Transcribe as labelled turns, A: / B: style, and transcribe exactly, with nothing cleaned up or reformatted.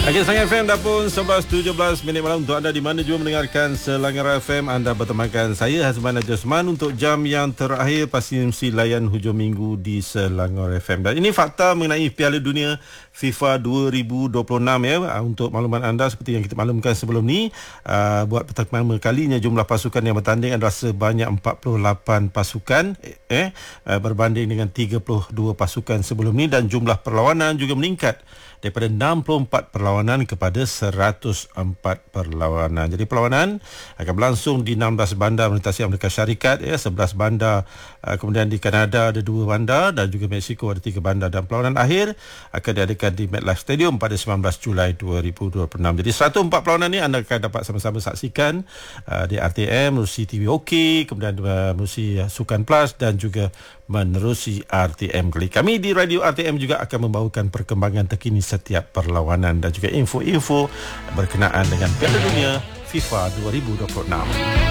A: Okey, Selangor F M dah pun sebelas tujuh belas minit malam untuk anda di mana juga mendengarkan Selangor F M. Anda bertemankan saya Hazman Ajasman untuk jam yang terakhir pasti mesti layan hujung minggu di Selangor F M. Dan ini fakta mengenai Piala Dunia FIFA dua ribu dua puluh enam ya. Untuk makluman anda seperti yang kita maklumkan sebelum ni, uh, buat pertama kalinya jumlah pasukan yang bertanding adalah sebanyak empat puluh lapan pasukan eh uh, berbanding dengan tiga puluh dua pasukan sebelum ni, dan jumlah perlawanan juga meningkat daripada enam puluh empat perlawanan kepada seratus empat perlawanan. Jadi perlawanan akan berlangsung di enam belas bandar melintasi Amerika Syarikat ya, sebelas bandar, uh, kemudian di Kanada ada dua bandar dan juga Mexico ada tiga bandar, dan perlawanan akhir akan diadakan di MetLife Stadium pada sembilan belas Julai dua ribu dua puluh enam. Jadi seratus empat perlawanan ni anda akan dapat sama-sama saksikan uh, di R T M, menerusi T V OK, kemudian uh, menerusi uh, Sukan Plus dan juga menerusi R T M Klik. Kami di Radio R T M juga akan membawakan perkembangan terkini setiap perlawanan dan juga info-info berkenaan dengan Piala Dunia FIFA dua ribu dua puluh enam.